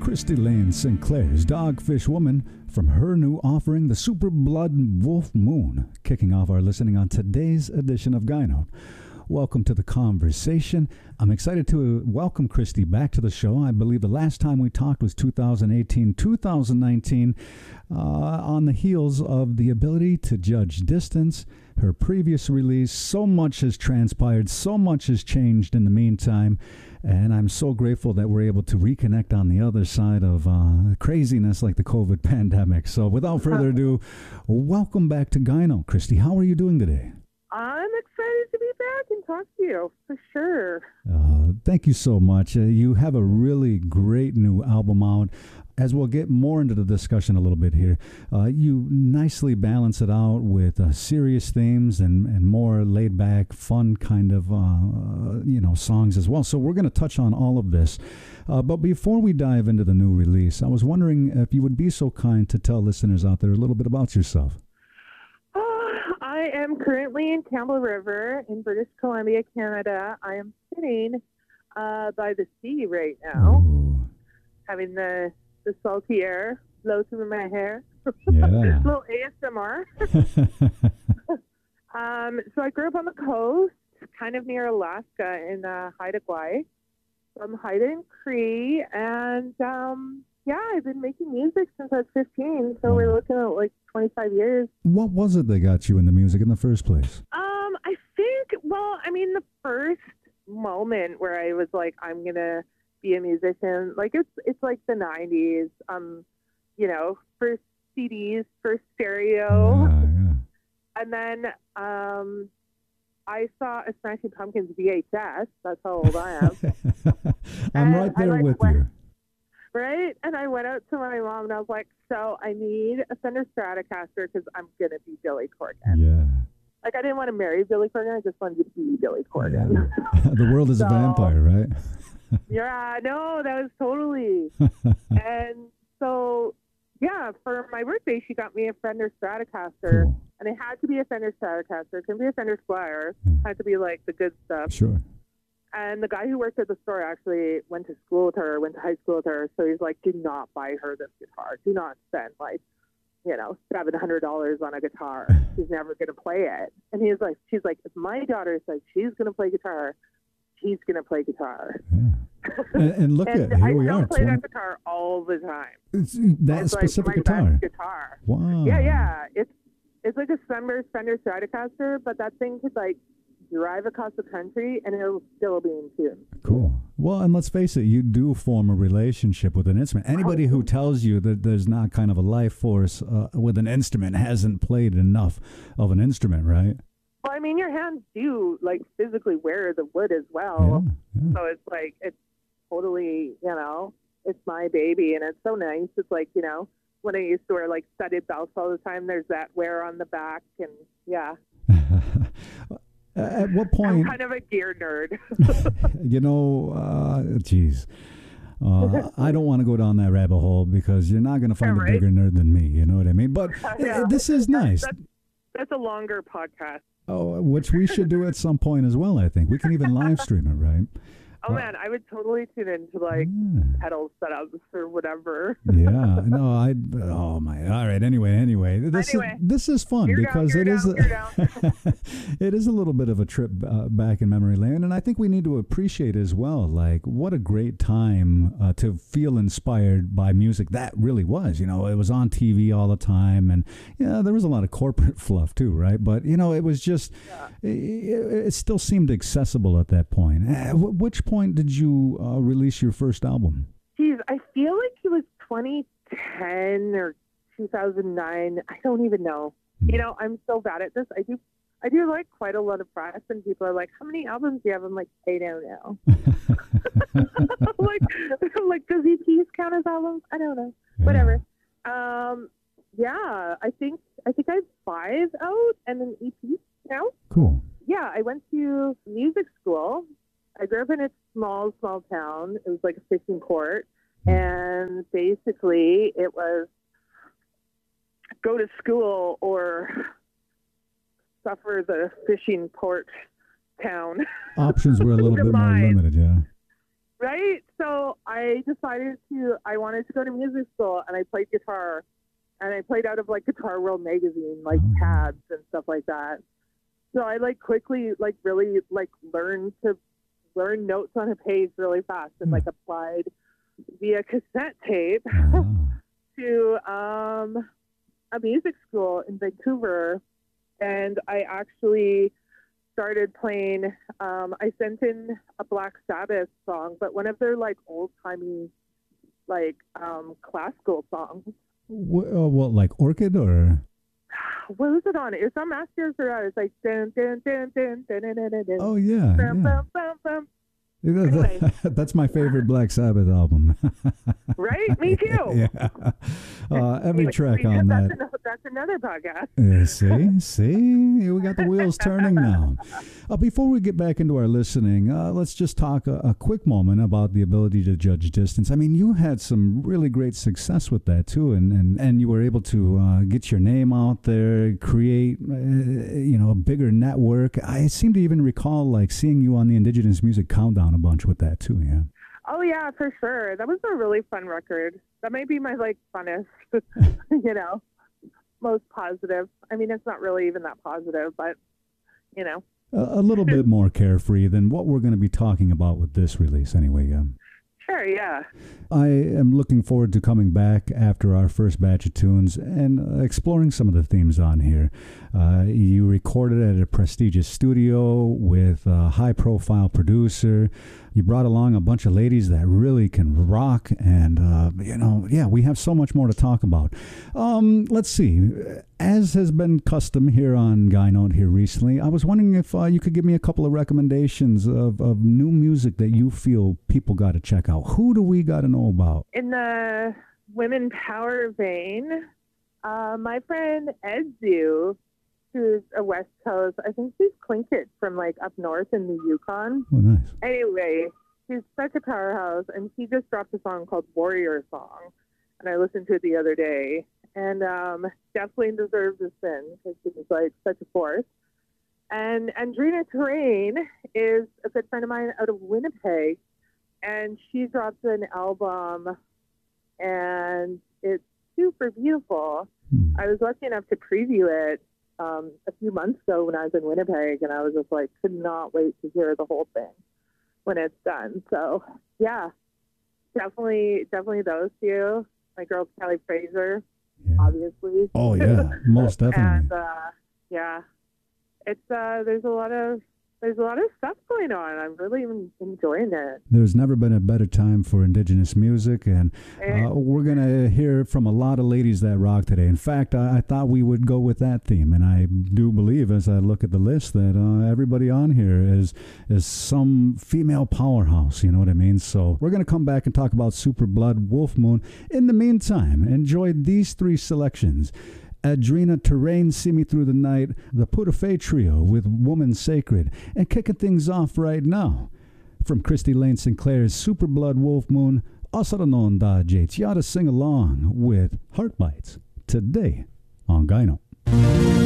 Christy Lane Sinclair's Dogfish Woman from her new offering, The Super Blood Wolf Moon, kicking off our listening on today's edition of Gyno. Welcome to the conversation. I'm excited to welcome Christy back to the show. I believe the last time we talked was 2018, 2019, on the heels of The Ability to Judge Distance, her previous release. So much has transpired, so much has changed in the meantime, and I'm so grateful that we're able to reconnect on the other side of craziness like the COVID pandemic. So without further ado, welcome back to Gyno. Christy, how are you doing today? I'm excited to be back and talk to you, for sure. Thank you so much. You have a really great new album out. As we'll get more into the discussion a little bit here, you nicely balance it out with serious themes and more laid-back, fun kind of, songs as well. So we're going to touch on all of this. But before we dive into the new release, I was wondering if you would be so kind to tell listeners out there a little bit about yourself. I am currently in Campbell River in British Columbia, Canada. I am sitting by the sea right now, having the salty air blow through my hair. Yeah. A little ASMR. So I grew up on the coast, kind of near Alaska in Haida Gwaii. I'm Haida and Cree, and I've been making music since I was 15, so we're looking at like 25 years. What was it that got you into music in the first place? I think, the first moment where I was like, I'm going to be a musician, like it's like the 90s, first CDs, first stereo. Yeah. And then I saw a Smashing Pumpkins VHS. That's how old I am. I'm right there with you. Right? And I went out to my mom and I was like, so I need a Fender Stratocaster because I'm going to be Billy Corgan. Yeah. Like, I didn't want to marry Billy Corgan. I just wanted to be Billy Corgan. Yeah. The world is a vampire, right? Yeah, no, that was totally. And so, for my birthday, she got me a Fender Stratocaster. Cool. And it had to be a Fender Stratocaster. It couldn't be a Fender Squire. Yeah. It had to be, like, the good stuff. Sure. And the guy who worked at the store actually went to high school with her. So he's like, do not buy her this guitar. Do not spend $700 on a guitar. She's never going to play it. And she's like, if my daughter says she's going to play guitar, she's going to play guitar. Yeah. And look and at here we are. I play that guitar all the time. That it's specific like my guitar. best guitar. Wow. Yeah. It's like a Fender Stratocaster, but that thing could like drive across the country and it'll still be in tune. Cool. Well, and let's face it, you do form a relationship with an instrument. Anybody who tells you that there's not kind of a life force with an instrument hasn't played enough of an instrument, right? Well, your hands do like physically wear the wood as well. Yeah. So it's like, it's totally, it's my baby and it's so nice. It's like, when I used to wear like studded belts all the time, there's that wear on the back and yeah. At what point? I'm kind of a gear nerd. Geez. I don't want to go down that rabbit hole because you're not going to find a bigger nerd than me. You know what I mean? But this is nice. That's a longer podcast. Oh, which we should do at some point as well, I think. We can even live stream it, right? Oh, man, I would totally tune into, like, pedal setups or whatever. Yeah. No, all right. Anyway. This is fun because it is it is a little bit of a trip back in memory lane. And I think we need to appreciate as well, like, what a great time to feel inspired by music that really was. It was on TV all the time. And, there was a lot of corporate fluff, too, right? But, it was just, it still seemed accessible at that point. Which point did you release your first album? Geez, I feel like it was 2010 or 2009. I don't even know. I'm so bad at this. I do like quite a lot of press, and people are like, "How many albums do you have?" I'm like, "I don't know." like, does EPs count as albums? I don't know. Yeah. Whatever. I think I have 5 out and an EP now. Cool. Yeah, I went to music school. I grew up in a small town. It was like a fishing port. And basically it was go to school or suffer the fishing port town. Options were a little bit more limited, yeah. Right? So I decided I wanted to go to music school, and I played guitar. And I played out of like Guitar World magazine, like tabs and stuff like that. So I like quickly, like really like learn notes on a page really fast and like applied via cassette tape to a music school in Vancouver. And I actually started playing, I sent in a Black Sabbath song, but one of their like old timey like classical songs. What, like Orchid or? What was it on? It was on Masters or I was like, dun, dun, dun, dun, dun, dun, dun, dun, dun. Oh, yeah. Bum, bum, bum, bum. Anyway. That's my favorite Black Sabbath album. Right? Me too. Yeah. Every track on that. That's another podcast. See? We got the wheels turning now. Before we get back into our listening, let's just talk a quick moment about the ability to judge distance. I mean, you had some really great success with that, too, and you were able to get your name out there, create, a bigger network. I seem to even recall, like, seeing you on the Indigenous Music Countdown a bunch with that, too, yeah. Oh, yeah, for sure. That was a really fun record. That might be my, like, funnest, most positive. I mean, it's not really even that positive, but, A little bit more carefree than what we're going to be talking about with this release anyway. Sure, yeah. I am looking forward to coming back after our first batch of tunes and exploring some of the themes on here. You recorded at a prestigious studio with a high-profile producer. You brought along a bunch of ladies that really can rock, and, we have so much more to talk about. Let's see. As has been custom here on Guy Note here recently, I was wondering if you could give me a couple of recommendations of new music that you feel people got to check out. Who do we got to know about? In the women power vein, my friend Edzu, who's a West Coast, I think she's Tlingit from like up north in the Yukon. Oh, nice. Anyway, she's such a powerhouse, and she just dropped a song called Warrior Song, and I listened to it the other day, and definitely deserves a spin because she's like such a force. And Andrina Terrain is a good friend of mine out of Winnipeg, and she dropped an album, and it's super beautiful. I was lucky enough to preview it a few months ago when I was in Winnipeg, and I was just like, could not wait to hear the whole thing when it's done. So yeah, definitely those two. My girl Kelly Fraser, obviously. Oh yeah, most definitely. And it's there's a lot of stuff going on. I'm really enjoying it. There's never been a better time for Indigenous music, and we're going to hear from a lot of ladies that rock today. In fact, I thought we would go with that theme, and I do believe, as I look at the list, that everybody on here is some female powerhouse, you know what I mean? So we're going to come back and talk about Super Blood Wolf Moon. In the meantime, enjoy these three selections. Andrina Terrain, See Me Through the Night, the Putafay Trio with Woman Sacred, and kicking things off right now from Christy Lane Sinclair's Super Blood Wolf Moon, Asaranon Da Jates. You ought to sing along with Heart Bites today on Guy Note.